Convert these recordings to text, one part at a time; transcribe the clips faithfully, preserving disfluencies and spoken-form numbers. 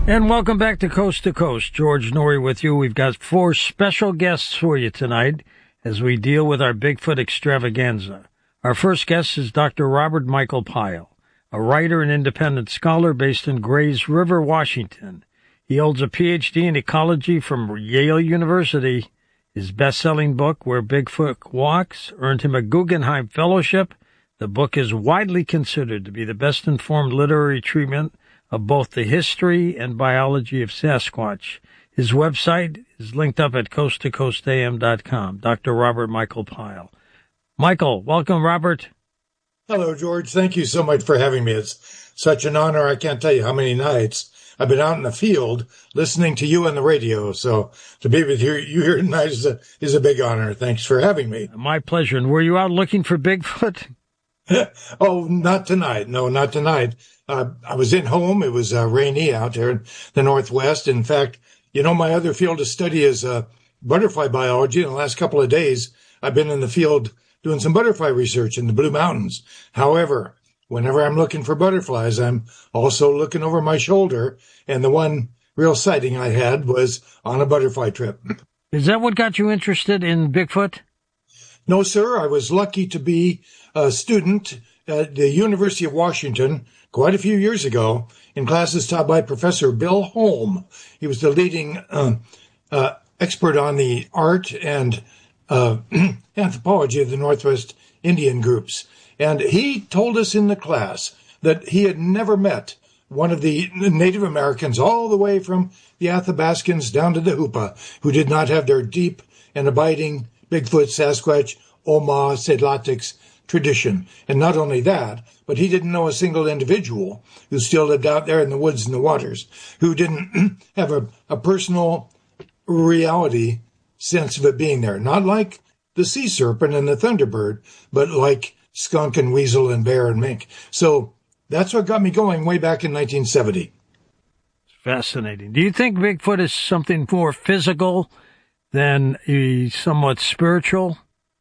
And welcome back to Coast to Coast. George Noory with you. We've got four special guests for you tonight as we deal with our Bigfoot extravaganza. Our first guest is Doctor Robert Michael Pyle, a writer and independent scholar based in Grays River, Washington. He holds a P H D in ecology from Yale University. His best-selling book, Where Bigfoot Walks, earned him a Guggenheim Fellowship. The book is widely considered to be the best-informed literary treatment of both the history and biology of Sasquatch. His website is linked up at coast to coast a m dot com. Doctor Robert Michael Pyle. Michael, welcome, Robert. Hello, George. Thank you so much for having me. It's such an honor. I can't tell you how many nights I've been out in the field listening to you on the radio. So to be with you, you here tonight is a, is a big honor. Thanks for having me. My pleasure. And were you out looking for Bigfoot? Oh, not tonight. No, not tonight. Uh, I was in home. It was uh, rainy out there in the Northwest. In fact, you know, my other field of study is uh, butterfly biology. In the last couple of days, I've been in the field doing some butterfly research in the Blue Mountains. However, whenever I'm looking for butterflies, I'm also looking over my shoulder. And the one real sighting I had was on a butterfly trip. Is that what got you interested in Bigfoot? No, sir. I was lucky to be a student at the University of Washington quite a few years ago in classes taught by Professor Bill Holm. He was the leading uh, uh, expert on the art and uh, anthropology of the Northwest Indian groups. And he told us in the class that he had never met one of the Native Americans all the way from the Athabascans down to the Hoopa who did not have their deep and abiding Bigfoot, Sasquatch, Oma, Sedlatix tradition. And not only that, but he didn't know a single individual who still lived out there in the woods and the waters, who didn't have a, a personal reality sense of it being there. Not like the sea serpent and the thunderbird, but like skunk and weasel and bear and mink. So that's what got me going way back in nineteen seventy. Fascinating. Do you think Bigfoot is something more physical than a somewhat spiritual?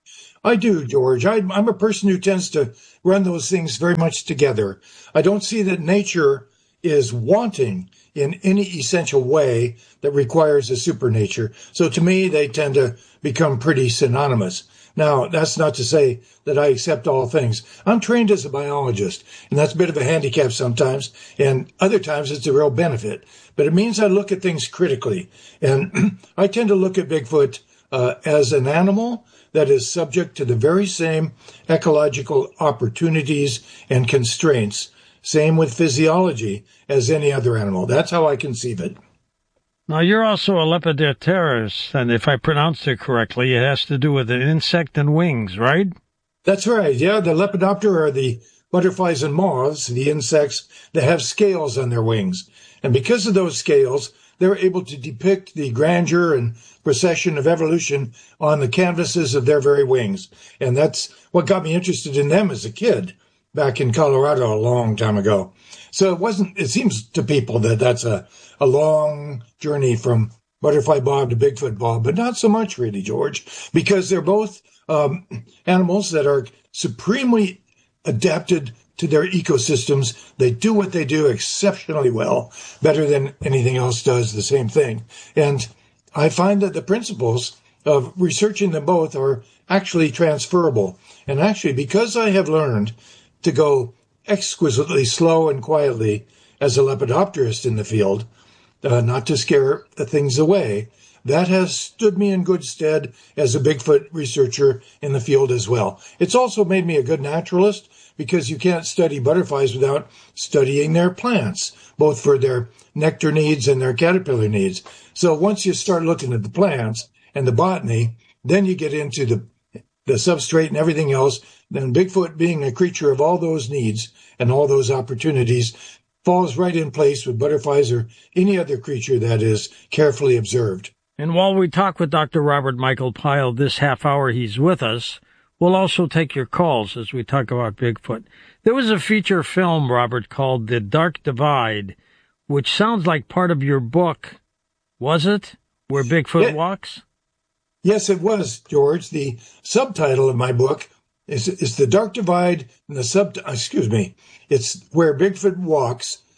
I do, George. I, I'm a person who tends to run those things very much together. I don't see that nature is wanting in any essential way that requires a supernature. So to me, they tend to become pretty synonymous. Now, that's not to say that I accept all things. I'm trained as a biologist, and that's a bit of a handicap sometimes, and other times it's a real benefit. But it means I look at things critically, and I tend to look at Bigfoot uh, as an animal that is subject to the very same ecological opportunities and constraints, same with physiology, as any other animal. That's how I conceive it. Now, you're also a Lepidopterus, and if I pronounced it correctly, it has to do with an insect and wings, right? That's right, yeah. The Lepidoptera are the butterflies and moths, the insects that have scales on their wings. And because of those scales, they're able to depict the grandeur and procession of evolution on the canvases of their very wings. And that's what got me interested in them as a kid back in Colorado a long time ago. So it wasn't, it seems to people that that's a, a long journey from Butterfly Bob to Bigfoot Bob, but not so much really, George, because they're both um, animals that are supremely adapted to their ecosystems. They do what they do exceptionally well, better than anything else does the same thing. And I find that the principles of researching them both are actually transferable. And actually, because I have learned to go exquisitely slow and quietly as a lepidopterist in the field, uh, not to scare the things away, that has stood me in good stead as a Bigfoot researcher in the field as well. It's also made me a good naturalist, because you can't study butterflies without studying their plants, both for their nectar needs and their caterpillar needs. So once you start looking at the plants and the botany, then you get into the the substrate and everything else. Then Bigfoot, being a creature of all those needs and all those opportunities, falls right in place with butterflies or any other creature that is carefully observed. And while we talk with Doctor Robert Michael Pyle this half hour he's with us, we'll also take your calls as we talk about Bigfoot. There was a feature film, Robert, called The Dark Divide, which sounds like part of your book. Was it? Where Bigfoot yeah. Walks? Yes, it was, George. The subtitle of my book is, is The Dark Divide, and the sub, excuse me, it's Where Bigfoot Walks,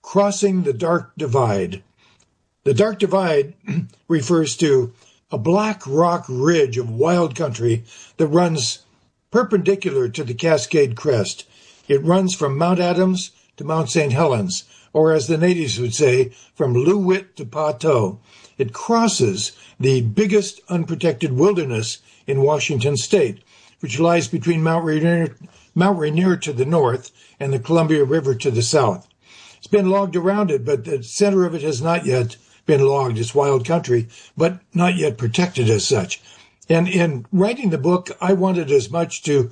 crossing the Dark Divide. The Dark Divide refers to a black rock ridge of wild country that runs perpendicular to the Cascade Crest. It runs from Mount Adams to Mount Saint Helens, or as the natives would say, from Loo-Wit to Pateau. It crosses the biggest unprotected wilderness in Washington state, which lies between Mount Rainier, Mount Rainier to the north and the Columbia River to the south. It's been logged around it, but the center of it has not yet been logged. It's wild country, but not yet protected as such. And in writing the book, I wanted as much to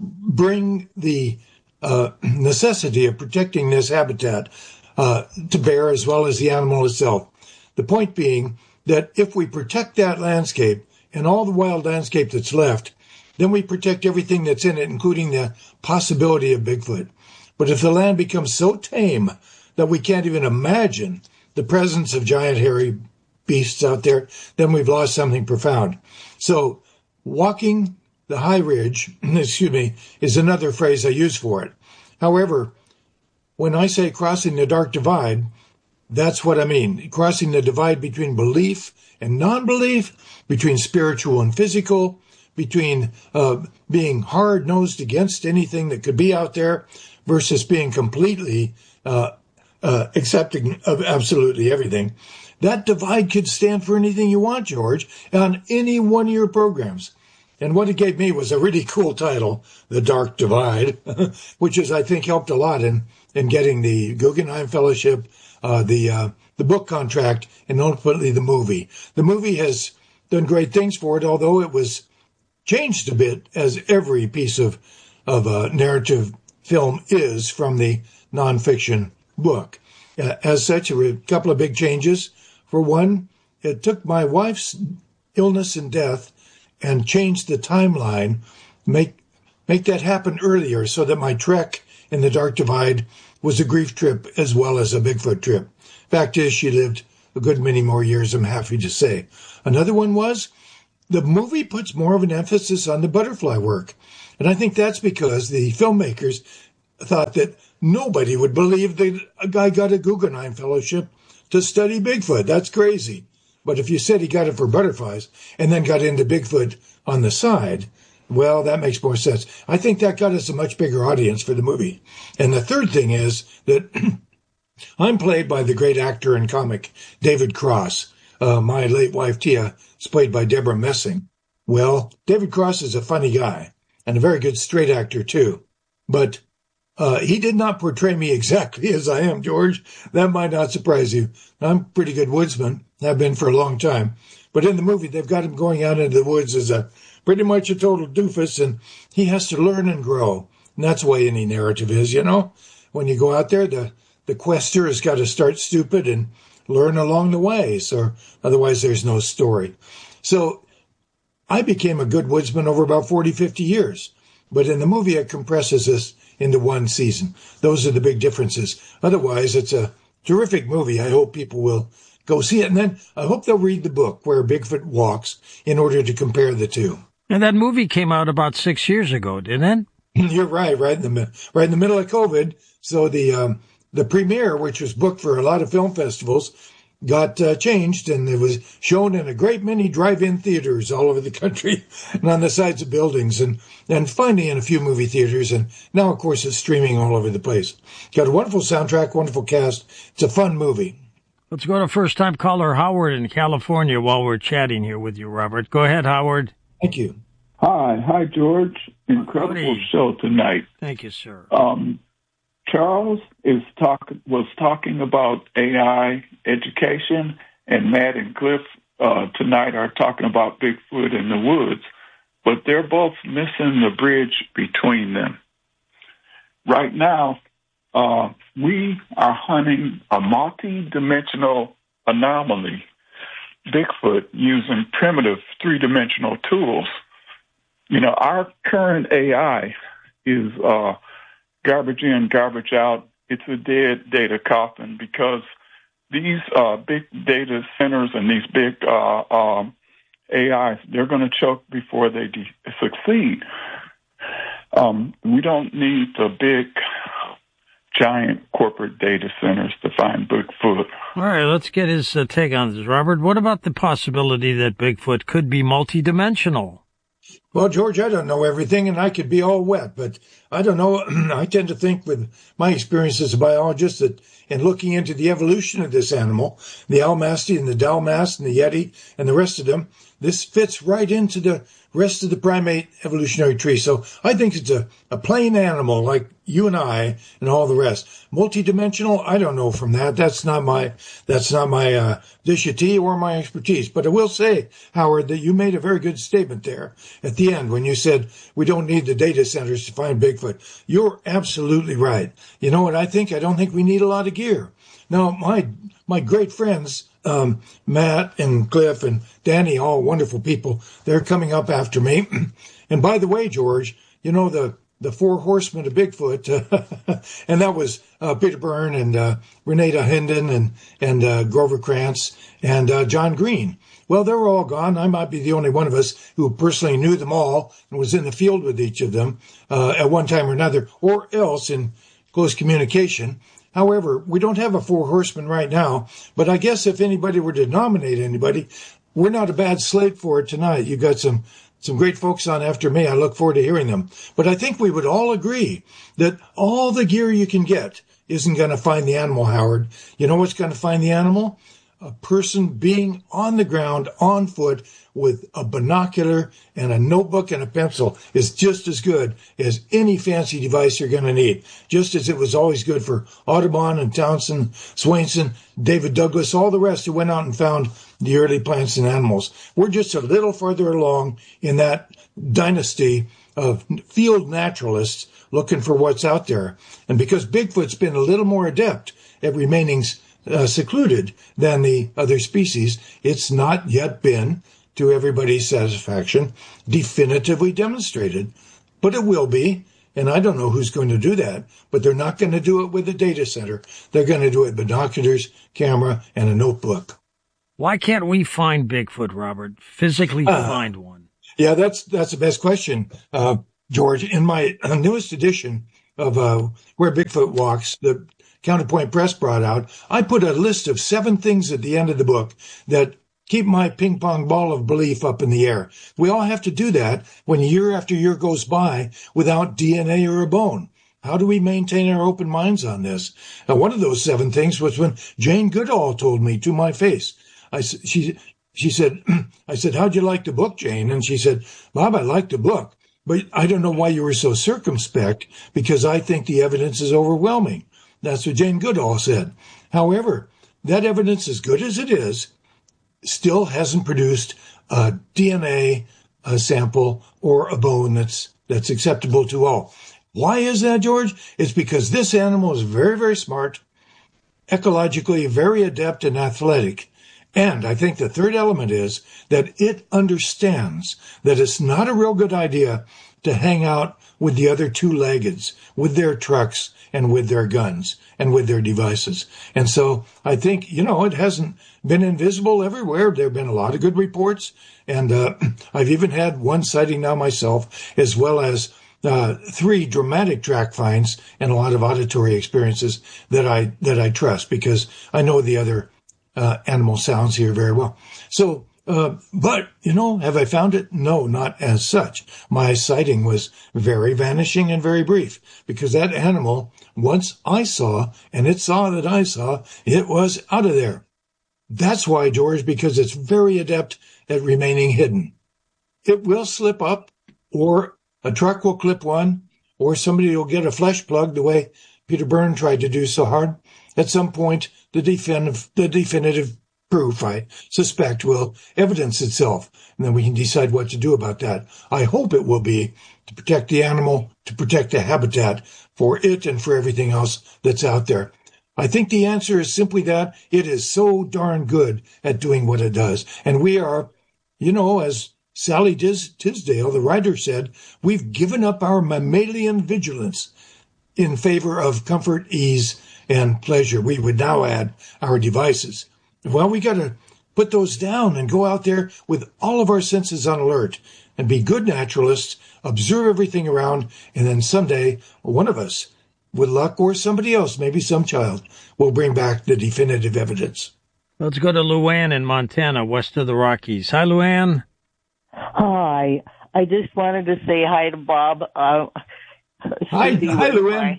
bring the uh, necessity of protecting this habitat uh, to bear, as well as the animal itself. The point being that if we protect that landscape and all the wild landscape that's left, then we protect everything that's in it, including the possibility of Bigfoot. But if the land becomes so tame that we can't even imagine the presence of giant hairy beasts out there, then we've lost something profound. So walking the high ridge, excuse me, is another phrase I use for it. However, when I say crossing the Dark Divide, that's what I mean. Crossing the divide between belief and non-belief, between spiritual and physical, between uh, being hard-nosed against anything that could be out there versus being completely uh, uh, accepting of absolutely everything. That divide could stand for anything you want, George, on any one of your programs. And what it gave me was a really cool title, The Dark Divide, which is, I think, helped a lot in, in getting the Guggenheim Fellowship, uh, the uh, the book contract, and ultimately the movie. The movie has done great things for it, although it was changed a bit, as every piece of, of uh, narrative film is from the nonfiction book. Uh, as such, there were a couple of big changes. For one, it took my wife's illness and death and changed the timeline, make make that happen earlier so that my trek in the Dark Divide was a grief trip as well as a Bigfoot trip. Fact is, she lived a good many more years, I'm happy to say. Another one was the movie puts more of an emphasis on the butterfly work. And I think that's because the filmmakers thought that nobody would believe that a guy got a Guggenheim Fellowship to study Bigfoot. That's crazy. But if you said he got it for butterflies and then got into Bigfoot on the side, well, that makes more sense. I think that got us a much bigger audience for the movie. And the third thing is that I'm played by the great actor and comic David Cross. Uh, my late wife, Tia, is played by Deborah Messing. Well, David Cross is a funny guy and a very good straight actor, too. But uh, he did not portray me exactly as I am, George. That might not surprise you. I'm a pretty good woodsman. Have been for a long time. But in the movie, they've got him going out into the woods as a pretty much a total doofus, and he has to learn and grow. And that's the way any narrative is, you know? When you go out there, the, the quester has got to start stupid and learn along the way, so otherwise there's no story. So I became a good woodsman over about forty, fifty years. But in the movie, it compresses this into one season. Those are the big differences. Otherwise, it's a terrific movie. I hope people will go see it. And then I hope they'll read the book, Where Bigfoot Walks, in order to compare the two. And that movie came out about six years ago, didn't it? You're right, right in the right in the middle of COVID. So the um, the premiere, which was booked for a lot of film festivals, got uh, changed, and it was shown in a great many drive-in theaters all over the country and on the sides of buildings, and and finally in a few movie theaters. And now, of course, it's streaming all over the place. Got a wonderful soundtrack, wonderful cast. It's a fun movie. Let's go to first-time caller Howard in California while we're chatting here with you, Robert. Go ahead, Howard. Thank you. Hi. Hi, George. Incredible Howdy. show tonight. Thank you, sir. Um, Charles is talk was talking about A I education, and Matt and Cliff uh, tonight are talking about Bigfoot in the woods, but they're both missing the bridge between them. Right now, uh, we are hunting a multi-dimensional anomaly, Bigfoot, using primitive three-dimensional tools. You know, our current A I is uh, garbage in, garbage out. It's a dead data coffin because these uh, big data centers and these big uh, um, A Is, they're going to choke before they de- succeed. Um, we don't need the big giant corporate data centers to find Bigfoot. All right, let's get his uh, take on this, Robert. What about the possibility that Bigfoot could be multidimensional? Well, George, I don't know everything, and I could be all wet, but I don't know. I tend to think with my experience as a biologist that in looking into the evolution of this animal, the Almasty and the Dalmast and the Yeti and the rest of them, this fits right into the rest of the primate evolutionary tree. So I think it's a, a plain animal like you and I and all the rest. Multidimensional, I don't know from that. That's not my, that's not my, uh, dish of tea or my expertise. But I will say, Howard, that you made a very good statement there at the end when you said we don't need the data centers to find Bigfoot. You're absolutely right. You know what I think? I don't think we need a lot of gear. Now, my, my great friends, Um, Matt and Cliff and Danny, all wonderful people, they're coming up after me. And by the way, George, you know, the, the four horsemen of Bigfoot, uh, and that was, uh, Peter Byrne and, uh, Renata Hendon and, and, uh, Grover Krantz and, uh, John Green. Well, they were all gone. I might be the only one of us who personally knew them all and was in the field with each of them, uh, at one time or another, or else in close communication. However, we don't have a four horsemen right now, but I guess if anybody were to nominate anybody, we're not a bad slate for it tonight. You got some, some great folks on after me. I look forward to hearing them. But I think we would all agree that all the gear you can get isn't going to find the animal, Howard. You know what's going to find the animal? A person being on the ground, on foot, with a binocular and a notebook and a pencil is just as good as any fancy device you're going to need. Just as it was always good for Audubon and Townsend, Swainson, David Douglas, all the rest who went out and found the early plants and animals. We're just a little further along in that dynasty of field naturalists looking for what's out there. And because Bigfoot's been a little more adept at remaining uh, secluded than the other species, it's not yet been, to everybody's satisfaction, definitively demonstrated. But it will be, and I don't know who's going to do that, but they're not going to do it with a data center. They're going to do it with binoculars, camera, and a notebook. Why can't we find Bigfoot, Robert? Physically uh, find one? Yeah, that's that's the best question, uh, George. In my uh, newest edition of uh, Where Bigfoot Walks, the Counterpoint Press brought out, I put a list of seven things at the end of the book that keep my ping pong ball of belief up in the air. We all have to do that when year after year goes by without D N A or a bone. How do we maintain our open minds on this? Now, one of those seven things was when Jane Goodall told me to my face. I, she, she said, I said, how'd you like the book, Jane? And she said, Bob, I liked the book, but I don't know why you were so circumspect, because I think the evidence is overwhelming. That's what Jane Goodall said. However, that evidence, as good as it is, still hasn't produced a D N A a sample or a bone that's that's acceptable to all. Why is that, George? It's because this animal is very, very smart, ecologically very adept and athletic. And I think the third element is that it understands that it's not a real good idea to hang out with the other two-leggeds, with their trucks and with their guns and with their devices. And so I think, you know, it hasn't been invisible everywhere. There have been a lot of good reports. And uh, I've even had one sighting now myself, as well as uh, three dramatic track finds and a lot of auditory experiences that I that I trust, because I know the other uh, animal sounds here very well. So Uh, but, you know, have I found it? No, not as such. My sighting was very vanishing and very brief, because that animal, once I saw, and it saw that I saw, it was out of there. That's why, George, because it's very adept at remaining hidden. It will slip up, or a truck will clip one, or somebody will get a flesh plug the way Peter Byrne tried to do so hard. At some point, the definitive, the definitive proof, I suspect, will evidence itself, and then we can decide what to do about that. I hope it will be to protect the animal, to protect the habitat for it and for everything else that's out there. I think the answer is simply that it is so darn good at doing what it does. And we are, you know, as Sally Tis- Tisdale, the writer, said, we've given up our mammalian vigilance in favor of comfort, ease, and pleasure. We would now add our devices. Well, we got to put those down and go out there with all of our senses on alert and be good naturalists, observe everything around, and then someday one of us with luck, or somebody else, maybe some child, will bring back the definitive evidence. Let's go to Luann in Montana, west of the Rockies. Hi, Luann. Hi. I just wanted to say hi to Bob. Uh, hi, hi, Luann. My...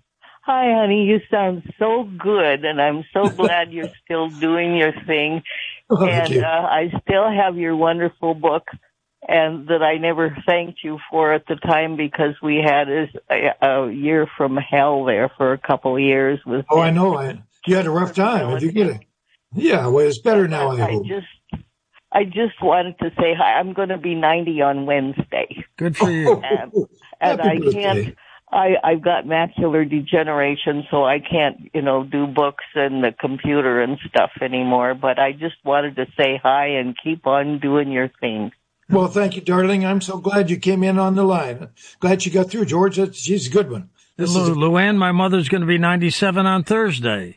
Hi, honey. You sound so good, and I'm so glad you're still doing your thing. Oh, and you. uh, I still have your wonderful book, and that I never thanked you for at the time because we had a, a year from hell there for a couple of years. With oh, I know. I, you had a rough time. Did you get it? Yeah, well, it's better now, I, I hope. Just, I just wanted to say hi. I'm going to be ninety on Wednesday. Good for you. And, and I birthday. can't, I, I've got macular degeneration, so I can't, you know, do books and the computer and stuff anymore. But I just wanted to say hi and keep on doing your thing. Well, thank you, darling. I'm so glad you came in on the line. Glad you got through, George. That's, she's a good one. This Lu- is a- Luann, my mother's going to be ninety-seven on Thursday.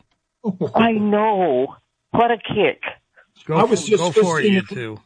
I know. What a kick. Go, I was for, just go for it, visiting- you two.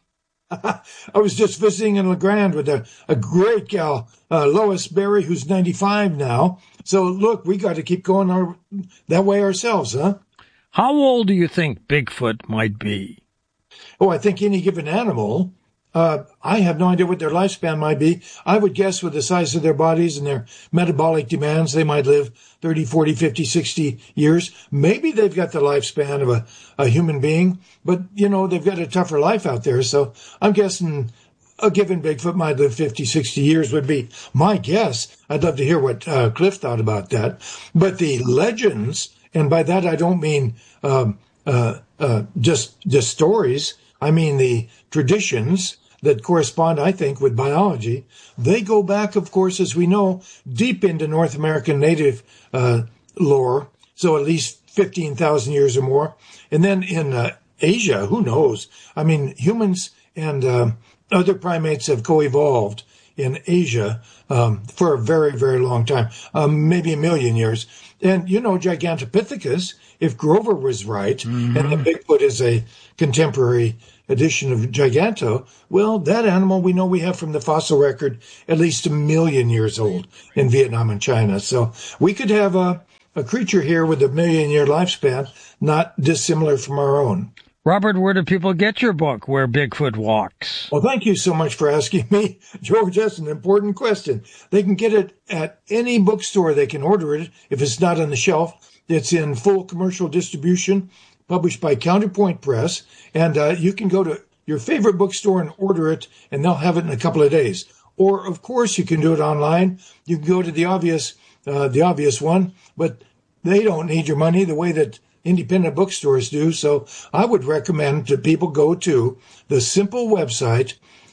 I was just visiting in La Grande with a, a great gal, uh, Lois Berry, who's ninety-five now. So, look, we got to keep going our, that way ourselves, huh? How old do you think Bigfoot might be? Oh, I think any given animal, uh, I have no idea what their lifespan might be. I would guess with the size of their bodies and their metabolic demands, they might live thirty, forty, fifty, sixty years. Maybe they've got the lifespan of a, a human being, but, you know, they've got a tougher life out there. So I'm guessing a given Bigfoot might live fifty, sixty years would be my guess. I'd love to hear what uh, Cliff thought about that. But the legends, and by that I don't mean um, uh, uh, just just stories, I mean the traditions that correspond, I think, with biology. They go back, of course, as we know, deep into North American native uh, lore, so at least fifteen thousand years or more. And then in uh, Asia, who knows? I mean, humans and uh, other primates have co-evolved in Asia um, for a very, very long time, um, maybe a million years. And, you know, Gigantopithecus, if Grover was right, mm-hmm. and the Bigfoot is a contemporary edition of Giganto, well, that animal we know we have from the fossil record at least a million years old in Vietnam and China. So we could have a, a creature here with a million-year lifespan, not dissimilar from our own. Robert, where do people get your book, Where Bigfoot Walks? Well, thank you so much for asking me, George. That's an important question. They can get it at any bookstore. They can order it if it's not on the shelf. It's in full commercial distribution, published by Counterpoint Press, and uh, you can go to your favorite bookstore and order it, and they'll have it in a couple of days. Or, of course, you can do it online. You can go to the obvious, uh, the obvious one, but they don't need your money the way that independent bookstores do. So I would recommend that people go to the simple website,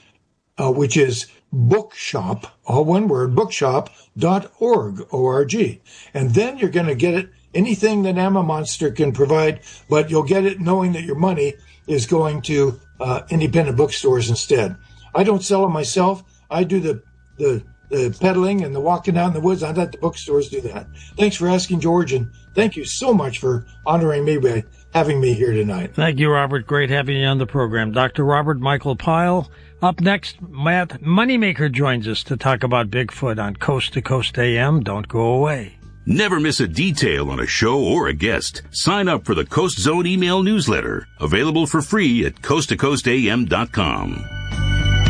uh, which is bookshop, all one word, bookshop dot org, O R G. And then you're going to get it, anything that Amma Monster can provide, but you'll get it knowing that your money is going to uh, independent bookstores instead. I don't sell them myself. I do the, the, the peddling and the walking out in the woods. I let the bookstores do that. Thanks for asking, George, and thank you so much for honoring me by having me here tonight. Thank you, Robert. Great having you on the program. Doctor Robert Michael Pyle. Up next, Matt Moneymaker joins us to talk about Bigfoot on Coast to Coast A M. Don't go away. Never miss a detail on a show or a guest. Sign up for the Coast Zone email newsletter, available for free at coast to coast a m dot com.